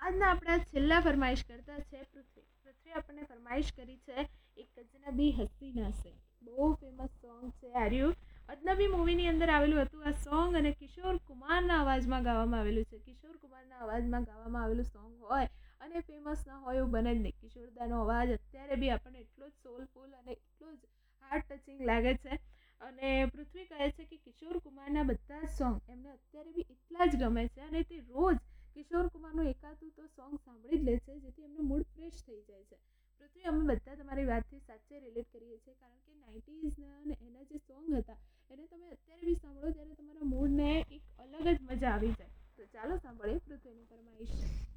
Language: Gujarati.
આજના આપણા છેલ્લા ફરમાઈશ કરતા છે પૃથ્વી આપણને ફરમાઈશ કરી છે એક અજનબી હસીના સે. બહુ ફેમસ સોંગ છે આર્યું. અજનબી મૂવીની અંદર આવેલું હતું આ સોંગ અને કિશોર કુમારના અવાજમાં ગાવામાં આવેલું છે. કિશોર કુમારના અવાજમાં ગાવામાં આવેલું સોંગ હોય અને ફેમસ ના હોય એવું બને જ નહીં. કિશોરદાનો અવાજ અત્યારે બી આપણને એટલો જ સોલફુલ અને એટલો જ હાર્ટ ટચિંગ લાગે છે. અને પૃથ્વી કહે છે કે કિશોર કુમારના બધા જ સોંગ એમને અત્યારે બી એટલા જ ગમે છે અને તે રોજ કિશોર કુમારનું એકાદું તો સોંગ સાંભળી જ લે છે, જેથી એમનું મૂડ ફ્રેશ થઈ જાય છે. પૃથ્વી, અમે બધા તમારી વાતથી સાચે રિલેટ કરીએ છીએ, કારણ કે 90s અને એના જે સોંગ હતા એને તમે અત્યારે બી સાંભળો ત્યારે તમારા મૂડને એક અલગ જ મજા આવી જાય. તો ચાલો સાંભળીએ પૃથ્વીની ફરમાઈશ.